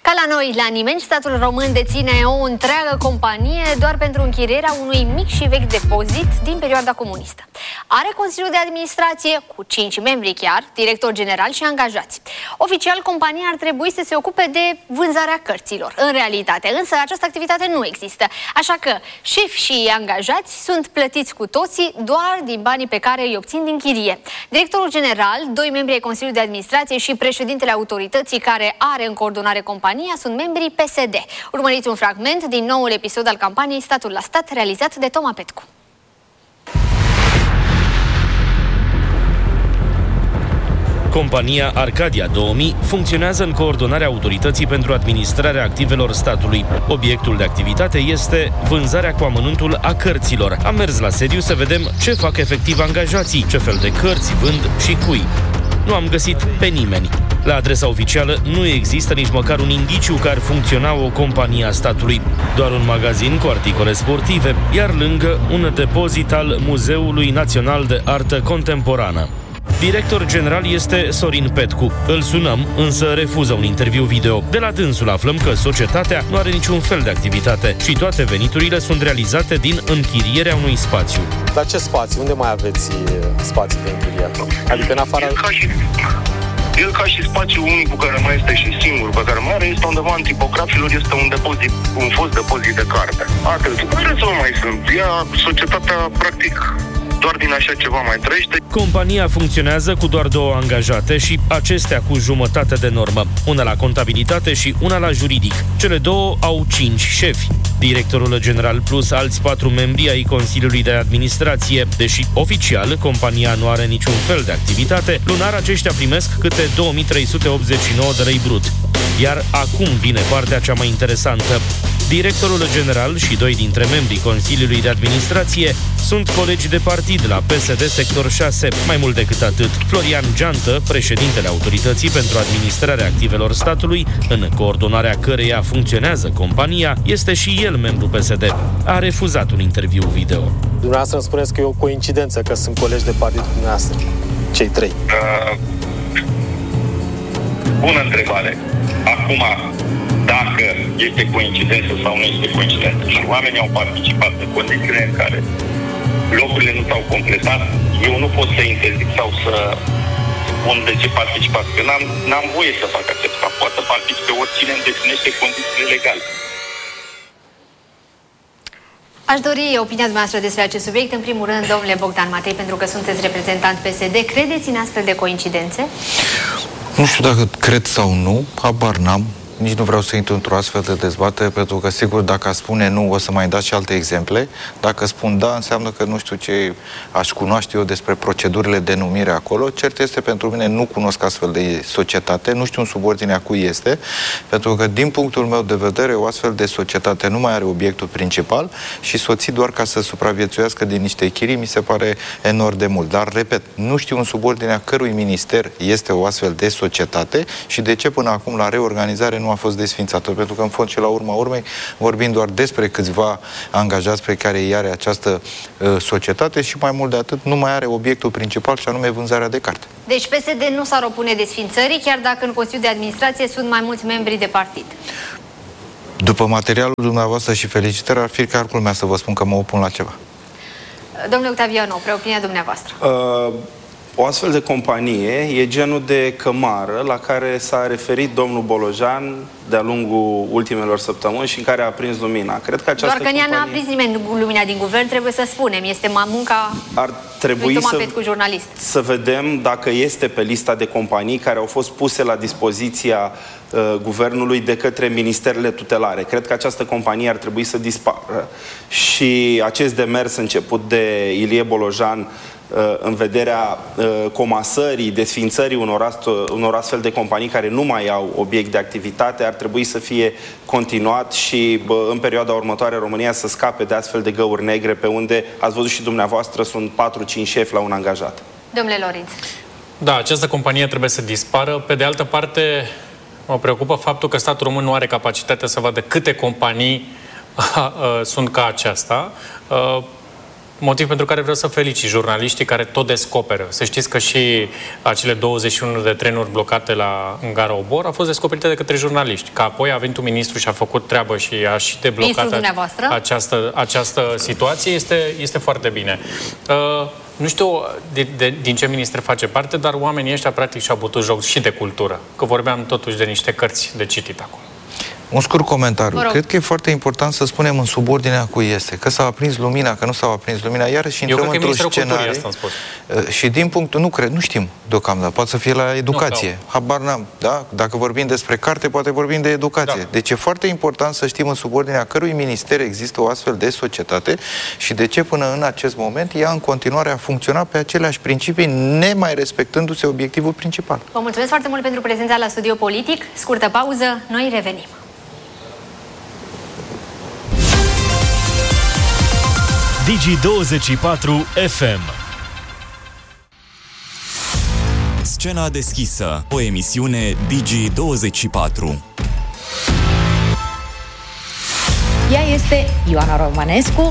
Ca la noi, la nimeni, statul român deține o întreagă companie doar pentru închirierea unui mic și vechi depozit din perioada comunistă. Are Consiliul de Administrație cu 5 membri chiar, director general și angajați. Oficial, compania ar trebui să se ocupe de vânzarea cărților. În realitate, însă, această activitate nu există. Așa că șefi și angajați sunt plătiți cu toții doar din banii pe care îi obțin din chirie. Directorul general, 2 membri ai Consiliului de Administrație și președintele autorității care are în coordonare compania sunt membrii PSD. Urmăriți un fragment din noul episod al campaniei Statul la Stat, realizat de Toma Petcu. Compania Arcadia 2000 funcționează în coordonarea autorității pentru administrarea activelor statului. Obiectul de activitate este vânzarea cu amănuntul a cărților. Am mers la sediu să vedem ce fac efectiv angajații, ce fel de cărți vând și cui. Nu am găsit pe nimeni. La adresa oficială nu există nici măcar un indiciu că ar funcționa o companie a statului. Doar un magazin cu articole sportive, iar lângă un depozit al Muzeului Național de Artă Contemporană. Director general este Sorin Petcu. Îl sunăm, însă refuză un interviu video. De la dânsul aflăm că societatea nu are niciun fel de activitate și toate veniturile sunt realizate din închirierea unui spațiu. Dar ce spațiu? Unde mai aveți spații de închiriat? Adică în afară... El ca și spațiul unicul care mai este și singur pe care mai are este undeva în tipografilor, este un depozit, un fost depozit de carte. Atât. Care să mai sunt? Societatea, practic, doar din așa ceva mai trăiește. Compania funcționează cu doar 2 angajate și acestea cu jumătate de normă. Una la contabilitate și una la juridic. Cele 2 au 5 șefi. Directorul general plus alți 4 membri ai Consiliului de Administrație. Deși oficial compania nu are niciun fel de activitate, lunar aceștia primesc câte 2389 de lei brut. Iar acum vine partea cea mai interesantă. Directorul general și 2 dintre membrii Consiliului de Administrație sunt colegi de partid la PSD Sector 6. Mai mult decât atât, Florian Geantă, președintele Autorității pentru Administrarea Activelor Statului, în coordonarea căreia funcționează compania, este și el membru PSD. A refuzat un interviu video. Dumneavoastră îmi spuneți că e o coincidență că sunt colegi de partid cu dumneavoastră, cei 3. Bună întrebare. Acum, dacă este coincidență sau nu este coincidență și oamenii au participat în condițiile în care locurile nu s-au completat, eu nu pot să interzic sau să spun de ce participați, că n-am voie să fac acest fapt. Poate să participe oricine îndeplinește condițiile legale. Aș dori opinia dumneavoastră despre acest subiect. În primul rând, domnule Bogdan Matei, pentru că sunteți reprezentant PSD, credeți în astfel de coincidențe? Nu știu dacă cred sau nu, habar n-am. Nici nu vreau să intru într-o astfel de dezbatere, pentru că, sigur, dacă spune nu, o să mai dați și alte exemple. Dacă spun da, înseamnă că nu știu ce aș cunoaște eu despre procedurile de numire acolo. Cert este, pentru mine, nu cunosc astfel de societate, nu știu în subordinea cui este, pentru că, din punctul meu de vedere, o astfel de societate nu mai are obiectul principal și soții doar ca să supraviețuiască din niște chirii, mi se pare enorm de mult. Dar, repet, nu știu în subordinea cărui minister este o astfel de societate și de ce până acum la reorganizare nu a fost desfințată, pentru că în fond și la urma urmei vorbim doar despre câțiva angajați pe care îi are această societate și mai mult de atât nu mai are obiectul principal și anume vânzarea de carte. Deci PSD nu s-ar opune desfințării, chiar dacă în Consiliul de Administrație sunt mai mulți membri de partid. După materialul dumneavoastră și felicitări, ar fi calculul meu să vă spun că mă opun la ceva. Domnule Octavianu, opinia dumneavoastră. O astfel de companie e genul de cămară la care s-a referit domnul Bolojan de-a lungul ultimelor săptămâni și în care a aprins lumina. Cred că această doar că companie... n-a aprins nimeni lumina din guvern, trebuie să spunem. Este munca ar trebui lui Toma Petcu, jurnalist. Să vedem dacă este pe lista de companii care au fost puse la dispoziția guvernului de către ministerele tutelare. Cred că această companie ar trebui să dispară. Și acest demers început de Ilie Bolojan în vederea comasării, desfințării unor astfel de companii care nu mai au obiect de activitate, ar trebui să fie continuat și în perioada următoare România să scape de astfel de găuri negre pe unde, ați văzut și dumneavoastră, sunt 4-5 șefi la un angajat. Domnule Lorinț. Da, această companie trebuie să dispară. Pe de altă parte, mă preocupă faptul că statul român nu are capacitatea să vadă câte companii sunt ca aceasta. Motiv pentru care vreau să felicit jurnaliștii care tot descoperă. Să știți că și acele 21 de trenuri blocate în gara Obor au fost descoperite de către jurnaliști. Că apoi a venit un ministru și a făcut treabă și a și deblocat această situație, este foarte bine. Nu știu din ce minister face parte, dar oamenii ăștia practic și-au bătut joc și de cultură. Că vorbeam totuși de niște cărți de citit acolo. Un scurt comentariu. Cred că e foarte important să spunem în subordinea cui este. Că s-a aprins lumina, că nu s-a aprins lumina. Iarăși intrăm într-un scenariu. Și din punctul... Nu știm deocamdată. Poate să fie la educație. Habar n-am. Da? Dacă vorbim despre carte, poate vorbim de educație. Da. Deci e foarte important să știm în subordinea cărui minister există o astfel de societate și de ce până în acest moment ea în continuare a funcționat pe aceleași principii, nemai respectându-se obiectivul principal. Vă mulțumesc foarte mult pentru prezența la Studio Politic. Scurtă pauză, noi revenim. Digi24 FM. Scena deschisă, o emisiune Digi24. Ea este Ioana Romanescu.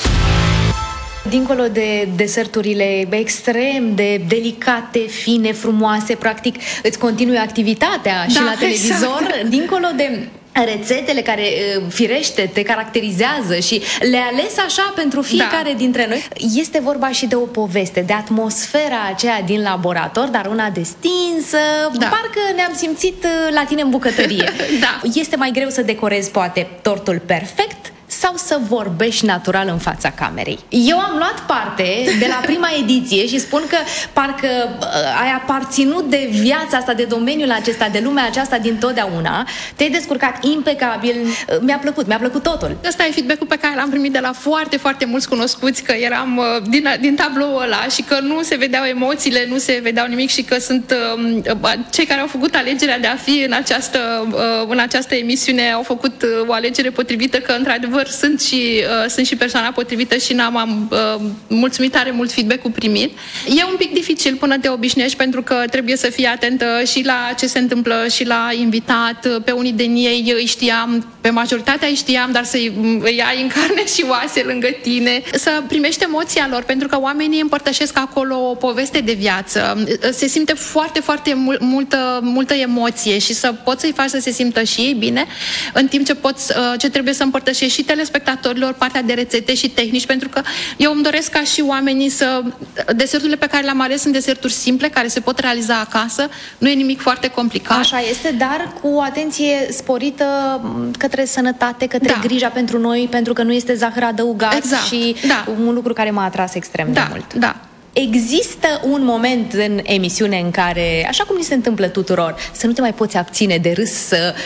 Dincolo de deserturile extrem de delicate, fine, frumoase, practic îți continui activitatea și la televizor, dincolo de rețetele care, firește, te caracterizează și le-ai ales așa pentru fiecare dintre noi. Este vorba și de o poveste, de atmosfera aceea din laborator, dar una destinsă, parcă ne-am simțit la tine în bucătărie. Este mai greu să decorezi, poate, tortul perfect sau să vorbești natural în fața camerei? Eu am luat parte de la prima ediție și spun că parcă ai aparținut de viața asta, de domeniul acesta, de lumea aceasta din totdeauna. Te-ai descurcat impecabil. Mi-a plăcut totul. Ăsta e feedback-ul pe care l-am primit de la foarte, foarte mulți cunoscuți, că eram din tabloul ăla și că nu se vedeau emoțiile, nu se vedeau nimic și că sunt cei care au făcut alegerea de a fi în această emisiune au făcut o alegere potrivită, că într-adevăr sunt și persoana potrivită și am mulțumit tare mult feedback-ul primit. E un pic dificil până te obișnuiești, pentru că trebuie să fii atentă și la ce se întâmplă și la invitat. Pe unii din ei îi știam, pe majoritatea îi știam, dar să-i ai în carne și oase lângă tine, să primești emoția lor, pentru că oamenii împărtășesc acolo o poveste de viață. Se simte foarte, foarte multă emoție și să poți să-i faci să se simtă și ei bine, în timp ce trebuie să împărtășești și telespectatorilor partea de rețete și tehnici, pentru că eu îmi doresc ca și oamenii deserturile pe care le-am ales sunt deserturi simple, care se pot realiza acasă, nu e nimic foarte complicat. Așa este, dar cu o atenție sporită către sănătate, către grija pentru noi, pentru că nu este zahăr adăugat și un lucru care m-a atras extrem de mult. Există un moment în emisiune în care, așa cum ni se întâmplă tuturor, să nu te mai poți abține de râs,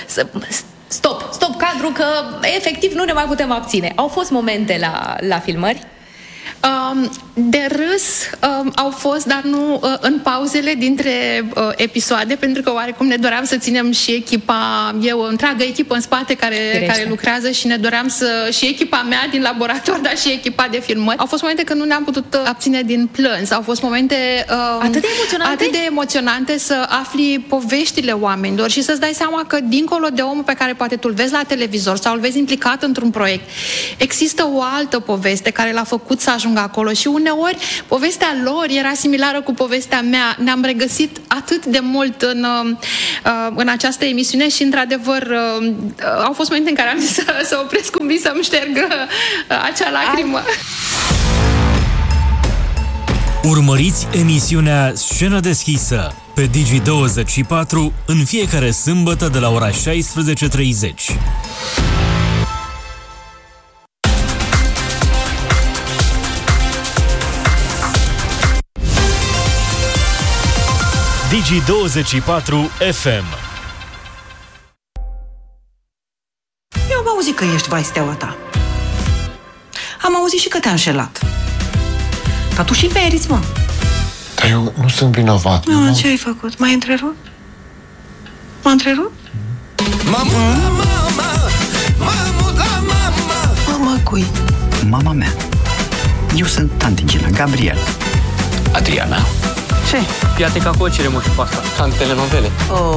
Stop cadru, că efectiv nu ne mai putem abține. Au fost momente la filmări? De râs au fost, dar nu în pauzele dintre episoade, pentru că oarecum ne doream să ținem și echipa, o întreagă echipă în spate care lucrează și ne doream și echipa mea din laborator, dar și echipa de filmări. Au fost momente când nu ne-am putut abține din plâns. Au fost momente atât de emoționante să afli poveștile oamenilor și să-ți dai seama că dincolo de omul pe care poate tu-l vezi la televizor sau îl vezi implicat într-un proiect, există o altă poveste care l-a făcut să ajungă acolo și uneori povestea lor era similară cu povestea mea. Ne-am regăsit atât de mult în această emisiune și într-adevăr au fost momente în care am zis să opresc un vis, să-mi șterg acea lacrimă. Urmăriți emisiunea Scenă deschisă pe Digi24 în fiecare sâmbătă de la ora 16:30. Digi24 FM. Eu am auzit că ești vai steaua ta. Am auzit și că te-a înșelat. Dar tu și meriți, mă. Dar eu nu sunt vinovat. Ce ai făcut? M-ai întrerupt? M-a întrerupt? Mama cui? Mama mea. Eu sunt tanti Gina, Gabriel. Adriana. Ce? Iată ca cu o cerem și pe asta. Ca în telenovele.